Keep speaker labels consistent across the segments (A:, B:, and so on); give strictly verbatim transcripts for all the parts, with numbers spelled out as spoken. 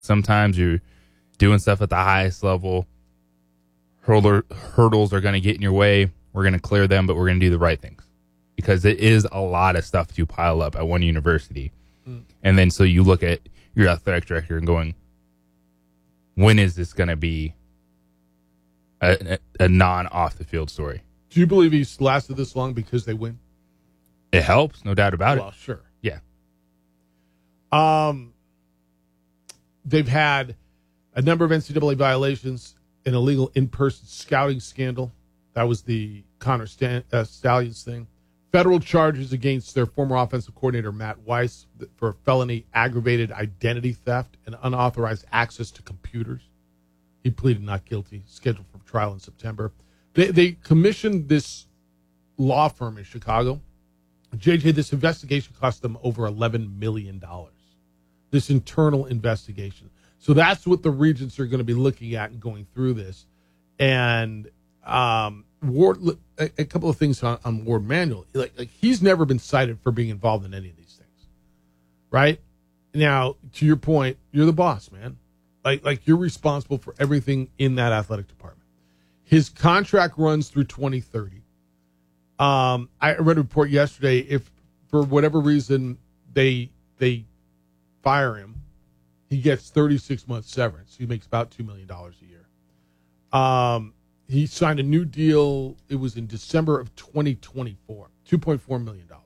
A: sometimes you're doing stuff at the highest level. Hurdler, hurdles are going to get in your way. We're going to clear them, but we're going to do the right things. Because it is a lot of stuff to pile up at one university. Mm. And then so you look at your athletic director and going, when is this going to be a, a, a non-off-the-field story?
B: Do you believe he's lasted this long because they win?
A: It helps, no doubt about
B: well, it. Well, sure.
A: Yeah.
B: Um, they've had a number of N C double A violations, an illegal in-person scouting scandal. That was the Connor Stan, uh, Stallions thing. Federal charges against their former offensive coordinator, Matt Weiss, for felony aggravated identity theft and unauthorized access to computers. He pleaded not guilty, scheduled for trial in September. They, they commissioned this law firm in Chicago. J J, this investigation cost them over eleven million dollars. This internal investigation. So that's what the regents are going to be looking at and going through this. And um, Ward, a, a couple of things on, on Ward Manuel. Like, like he's never been cited for being involved in any of these things, right? Now, to your point, you're the boss, man. Like, like you're responsible for everything in that athletic department. His contract runs through twenty thirty. Um, I read a report yesterday. If for whatever reason they they fire him, he gets thirty-six months severance. He makes about two million dollars a year. Um, he signed a new deal. It was in December of twenty twenty-four, two point four million dollars.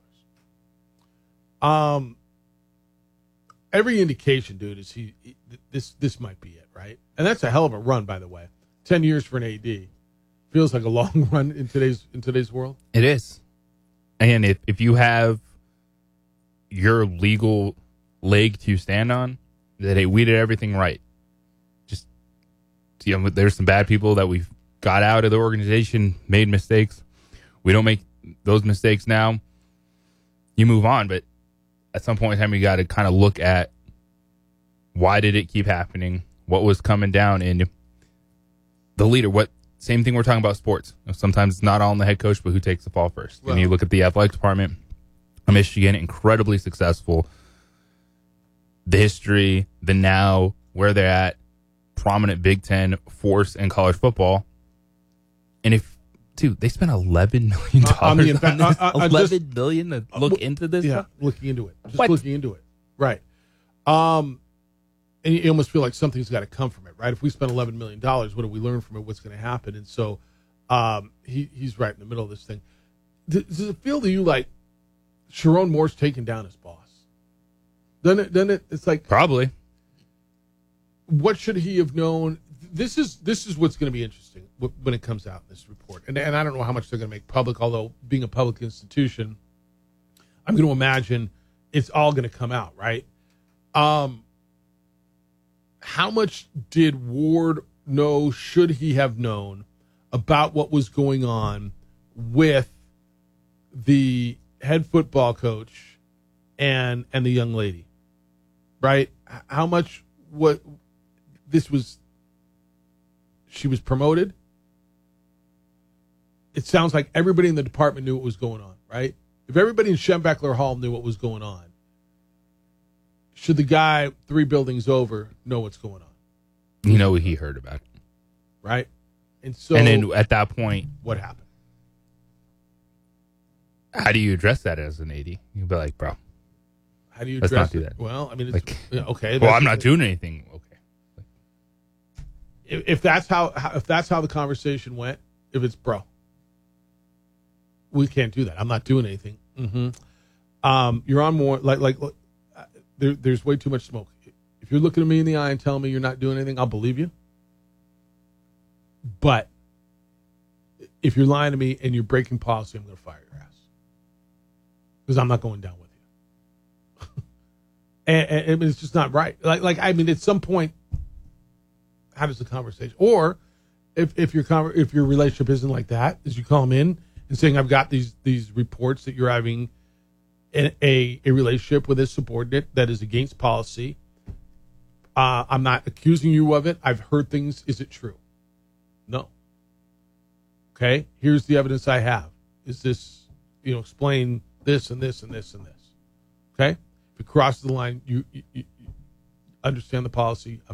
B: Um, every indication, dude, is he, he this this might be it, right? And that's a hell of a run, by the way. Ten years for an A D feels like a long run in today's in today's world.
A: It is, and if if you have your legal leg to stand on, that hey, we did everything right. Just, you know, there's some bad people that we've got out of the organization, made mistakes. We don't make those mistakes now. You move on, but at some point in time, you got to kind of look at why did it keep happening? What was coming down? And the leader, what same thing we're talking about sports. Sometimes it's not all on the head coach, but who takes the fall first. Well, and you look at the athletic department of Michigan, incredibly successful. The history, the now, where they're at, prominent Big Ten force in college football. And if, dude, they spent eleven million dollars uh, on, the inv- on this. Uh, uh, eleven just, million to look uh, into this?
B: Yeah,
A: stuff?
B: looking into it. Just
A: what?
B: looking into it. Right. Um, and you almost feel like something's got to come from it, right? If we spend eleven million dollars, what do we learn from it? What's going to happen? And so um, he he's right in the middle of this thing. Does it feel to you like Sharon Moore's taken down his boss? Doesn't it, doesn't it? It's like...
A: Probably.
B: What should he have known? This is this is what's going to be interesting when it comes out in this report. And, and I don't know how much they're going to make public, although being a public institution, I'm going to imagine it's all going to come out, right? Um, how much did Ward know, should he have known, about what was going on with the head football coach and and the young lady, right? How much, what, this was, she was promoted. It sounds like everybody in the department knew what was going on, right? If everybody in Schembechler Hall knew what was going on, should the guy three buildings over know what's going on?
A: You know, he heard about it.
B: Right? And so,
A: and then at that point,
B: what happened?
A: How do you address that as an A D? You'd be like, bro,
B: how do you
A: let's
B: address
A: not do
B: it?
A: that.
B: Well, I mean, it's,
A: like,
B: yeah, okay.
A: Well, I'm not doing anything. Okay.
B: If, if that's how, how if that's how the conversation went, if it's bro, we can't do that. I'm not doing anything. Mm-hmm. Um, you're on more like like look, there, there's way too much smoke. If you're looking at me in the eye and telling me you're not doing anything, I'll believe you. But if you're lying to me and you're breaking policy, I'm going to fire your ass because I'm not going down with you. and, and it's just not right. Like like I mean, at some point, how does the conversation? Or if if your if your relationship isn't like that, is you call them in and saying, I've got these these reports that you're having a a, a relationship with a subordinate that is against policy. Uh, I'm not accusing you of it. I've heard things. Is it true? No. Okay. Here's the evidence I have. Is this, you know, explain this and this and this and this. Okay. If it crosses the line, you, you, you understand the policy.